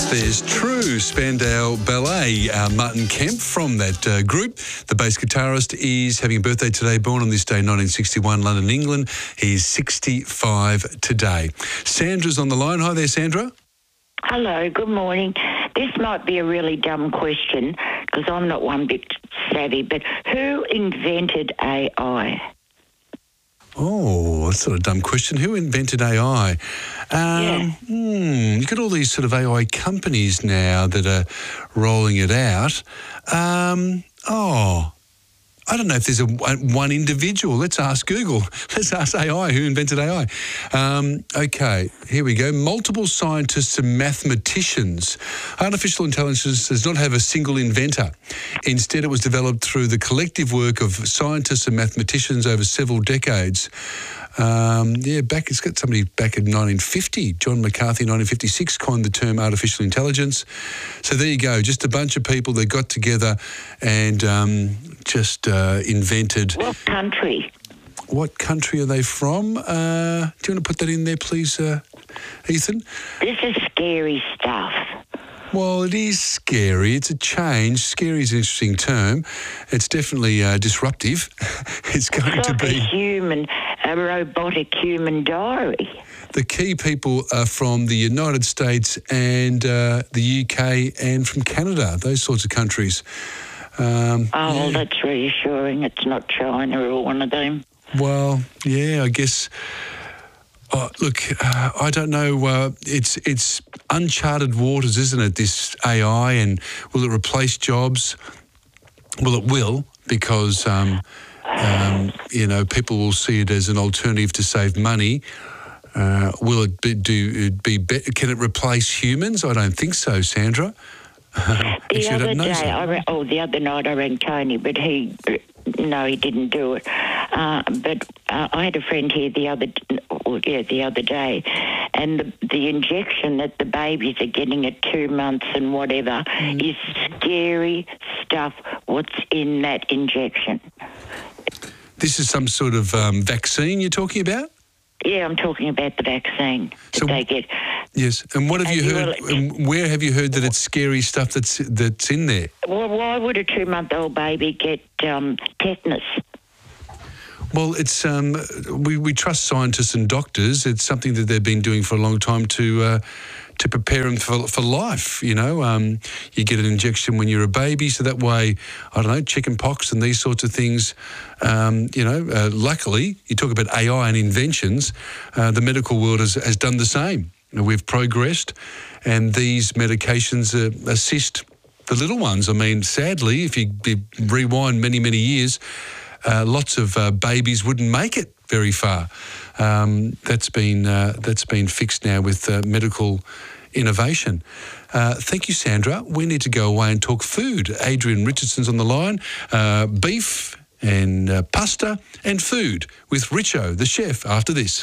There's True, Spandau Ballet. Martin Kemp from that group. The bass guitarist is having a birthday today, born on this day, 1961, London, England. He's 65 today. Sandra's on the line. Hi there, Sandra. Hello, good morning. This might be a really dumb question because I'm not one bit savvy, but who invented AI? Oh, that's sort of a dumb question. Who invented AI? You've got all these sort of AI companies now that are rolling it out. I don't know if there's one individual. Let's ask Google. Let's ask AI who invented AI. Okay, here we go. Multiple scientists and mathematicians. Artificial intelligence does not have a single inventor. Instead, it was developed through the collective work of scientists and mathematicians over several decades. It's got somebody back in 1950. John McCarthy, 1956, coined the term artificial intelligence. So there you go, just a bunch of people that got together and invented. What country? What country are they from? Do you want to put that in there, please, Ethan? This is scary stuff. Well, it is scary. It's a change. Scary is an interesting term. It's definitely disruptive. It's going to be a robotic human diary. The key people are from the United States and the UK and from Canada, those sorts of countries. Well, that's reassuring. It's not China or one of them. Well, yeah, I guess. I don't know. It's uncharted waters, isn't it, this AI, and will it replace jobs? Well, it will, because, people will see it as an alternative to save money. Will it be better? Can it replace humans? I don't think so, Sandra. The other night I rang Tony, but he didn't do it. But I had a friend here the other day, and the injection that the babies are getting at 2 months and whatever is scary stuff. What's in that injection? This is some sort of vaccine you're talking about? Yeah, I'm talking about the vaccine that they get. Yes, and what have you heard? Where have you heard that it's scary stuff that's in there? Well, why would a 2-month-old baby get tetanus? Well, it's we trust scientists and doctors. It's something that they've been doing for a long time to prepare them for life. You get an injection when you're a baby, so that way, I don't know, chicken pox and these sorts of things. Luckily, you talk about AI and inventions. The medical world has done the same. We've progressed, and these medications assist the little ones. I mean, sadly, if you rewind many, many years, lots of babies wouldn't make it very far. That's been fixed now with medical innovation. Thank you, Sandra. We need to go away and talk food. Adrian Richardson's on the line. Beef and pasta and food with Richo, the chef, after this.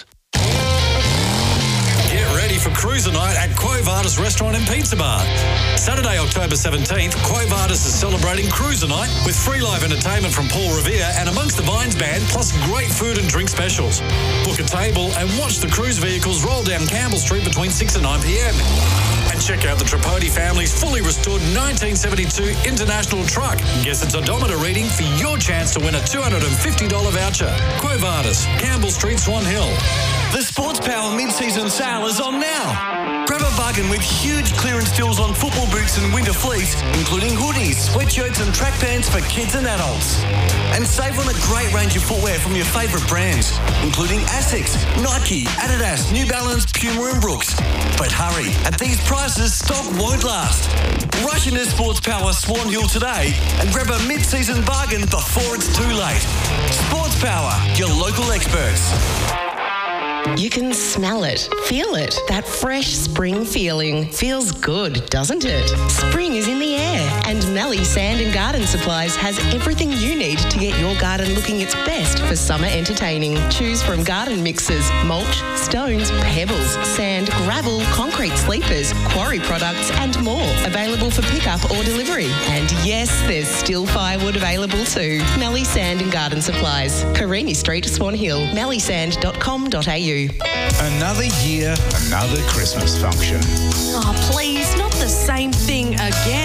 For Cruiser Night at Quo Vadis Restaurant and Pizza Bar. Saturday, October 17th, Quo Vadis is celebrating Cruiser Night with free live entertainment from Paul Revere and Amongst the Vines Band, plus great food and drink specials. Book a table and watch the cruise vehicles roll down Campbell Street between 6 and 9 p.m. And check out the Tripodi family's fully restored 1972 International truck. Guess its odometer reading for your chance to win a $250 voucher. Quo Vadis, Campbell Street, Swan Hill. The Sports Power mid-season sale is on now. Grab a bargain with huge clearance deals on football boots and winter fleece, including hoodies, sweatshirts and track pants for kids and adults. And save on a great range of footwear from your favourite brands, including Asics, Nike, Adidas, New Balance, Puma and Brooks. But hurry, at these prices, stock won't last. Rush into Sports Power Swan Hill today and grab a mid-season bargain before it's too late. Sports Power, your local experts. You can smell it, feel it. That fresh spring feeling feels good, doesn't it? Spring is in the air, and Melly Sand and Garden Supplies has everything you need to get your garden looking its best for summer entertaining. Choose from garden mixers, mulch, stones, pebbles, sand, gravel, concrete sleepers, quarry products and more. Available for pickup or delivery. And yes, there's still firewood available too. Melly Sand and Garden Supplies. Carini Street, Swan Hill. mellysand.com.au. Another year, another Christmas function. Oh, please